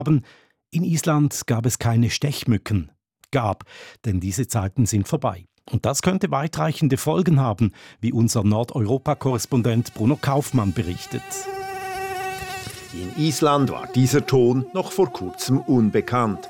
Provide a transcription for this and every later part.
In Island gab es keine Stechmücken. Denn diese Zeiten sind vorbei. Und das könnte weitreichende Folgen haben, wie unser Nordeuropa-Korrespondent Bruno Kaufmann berichtet. In Island war dieser Ton noch vor kurzem unbekannt.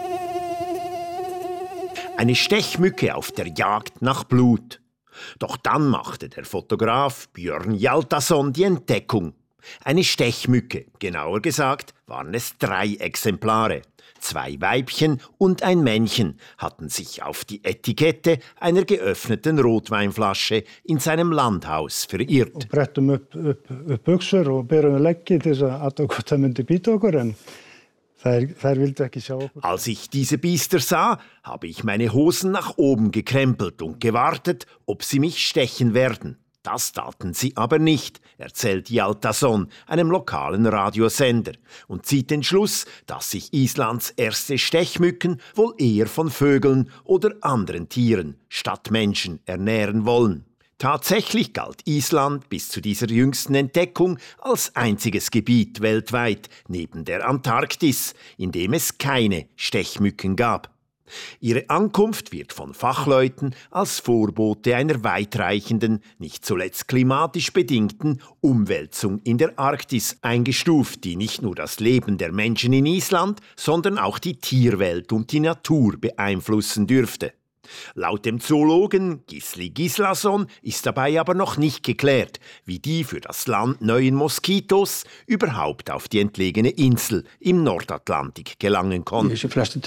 Eine Stechmücke auf der Jagd nach Blut. Doch dann machte der Fotograf Björn Hjaltason die Entdeckung. Eine Stechmücke, genauer gesagt waren es 3 Exemplare. 2 Weibchen und ein Männchen hatten sich auf die Etikette einer geöffneten Rotweinflasche in seinem Landhaus verirrt. Als ich diese Biester sah, habe ich meine Hosen nach oben gekrempelt und gewartet, ob sie mich stechen werden. Das taten sie aber nicht, erzählt Hjaltason, einem lokalen Radiosender, und zieht den Schluss, dass sich Islands erste Stechmücken wohl eher von Vögeln oder anderen Tieren statt Menschen ernähren wollen. Tatsächlich galt Island bis zu dieser jüngsten Entdeckung als einziges Gebiet weltweit neben der Antarktis, in dem es keine Stechmücken gab. Ihre Ankunft wird von Fachleuten als Vorbote einer weitreichenden, nicht zuletzt klimatisch bedingten Umwälzung in der Arktis eingestuft, die nicht nur das Leben der Menschen in Island, sondern auch die Tierwelt und die Natur beeinflussen dürfte. Laut dem Zoologen Gisli Gíslason ist dabei aber noch nicht geklärt, wie die für das Land neuen Moskitos überhaupt auf die entlegene Insel im Nordatlantik gelangen konnten.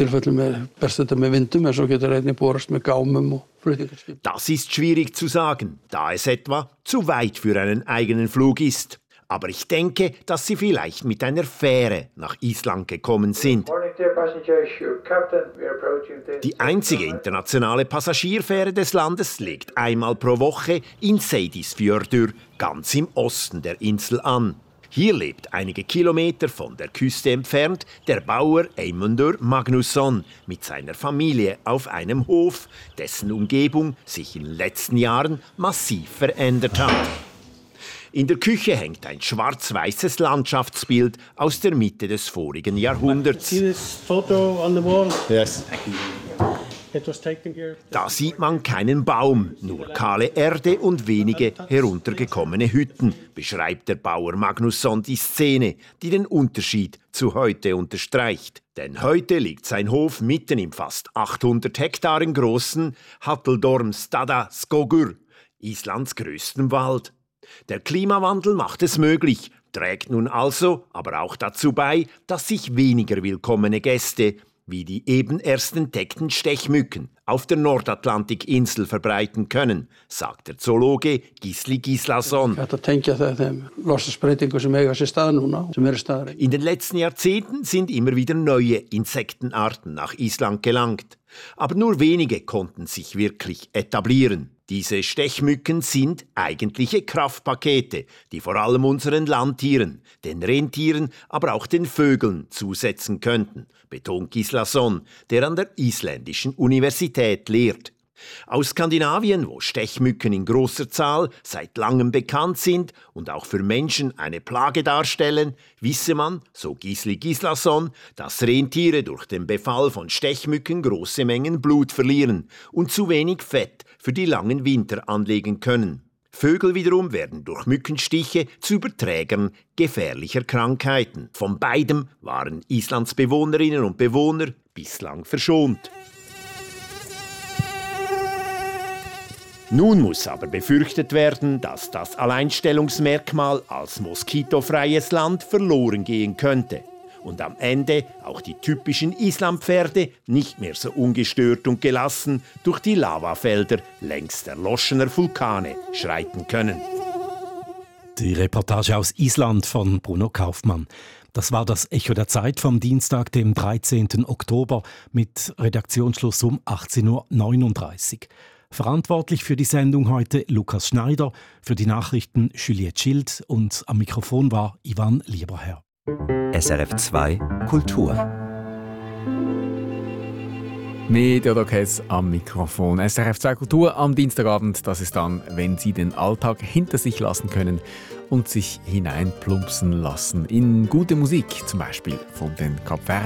Das ist schwierig zu sagen, da es etwa zu weit für einen eigenen Flug ist. Aber ich denke, dass sie vielleicht mit einer Fähre nach Island gekommen sind. Die einzige internationale Passagierfähre des Landes legt einmal pro Woche in Seyðisfjörður, ganz im Osten der Insel, an. Hier lebt einige Kilometer von der Küste entfernt der Bauer Eymundur Magnusson mit seiner Familie auf einem Hof, dessen Umgebung sich in den letzten Jahren massiv verändert hat. In der Küche hängt ein schwarz-weißes Landschaftsbild aus der Mitte des vorigen Jahrhunderts. Da sieht man keinen Baum, nur kahle Erde und wenige heruntergekommene Hütten, beschreibt der Bauer Magnusson die Szene, die den Unterschied zu heute unterstreicht. Denn heute liegt sein Hof mitten im fast 800 Hektaren großen Hatteldormsstadaskogur, Islands größten Wald. Der Klimawandel macht es möglich, trägt nun also aber auch dazu bei, dass sich weniger willkommene Gäste, wie die eben erst entdeckten Stechmücken, auf der Nordatlantikinsel verbreiten können, sagt der Zoologe Gisli Gíslason. In den letzten Jahrzehnten sind immer wieder neue Insektenarten nach Island gelangt. Aber nur wenige konnten sich wirklich etablieren. Diese Stechmücken sind eigentliche Kraftpakete, die vor allem unseren Landtieren, den Rentieren, aber auch den Vögeln zusetzen könnten, betont Gíslason, der an der isländischen Universität lehrt. Aus Skandinavien, wo Stechmücken in großer Zahl seit langem bekannt sind und auch für Menschen eine Plage darstellen, wisse man, so Gisli Gíslason, dass Rentiere durch den Befall von Stechmücken große Mengen Blut verlieren und zu wenig Fett für die langen Winter anlegen können. Vögel wiederum werden durch Mückenstiche zu Überträgern gefährlicher Krankheiten. Von beidem waren Islands Bewohnerinnen und Bewohner bislang verschont. Nun muss aber befürchtet werden, dass das Alleinstellungsmerkmal als moskitofreies Land verloren gehen könnte und am Ende auch die typischen Islandpferde nicht mehr so ungestört und gelassen durch die Lavafelder längst erloschener Vulkane schreiten können. Die Reportage aus Island von Bruno Kaufmann. Das war das Echo der Zeit vom Dienstag, dem 13. Oktober mit Redaktionsschluss um 18.39 Uhr. Verantwortlich für die Sendung heute Lukas Schneider, für die Nachrichten Juliette Schild und am Mikrofon war Ivan Lieberherr. SRF 2 Kultur Mit Jodokes am Mikrofon. SRF 2 Kultur am Dienstagabend. Das ist dann, wenn Sie den Alltag hinter sich lassen können und sich hineinplumpsen lassen in gute Musik, zum Beispiel von den Kapverden.